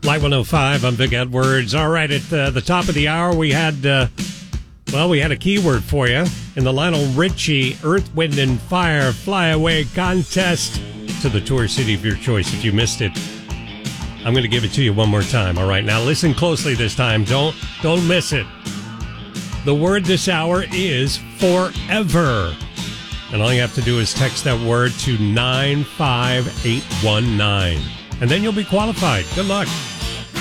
Light 105, I'm Vic Edwards. All right, at the top of the hour, we had a keyword for you in the Lionel Richie Earth, Wind, and Fire Fly Away contest to the tour city of your choice. If you missed it, I'm going to give it to you one more time. All right, now listen closely this time. Don't miss it. The word this hour is forever. And all you have to do is text that word to 95819. And then you'll be qualified. Good luck.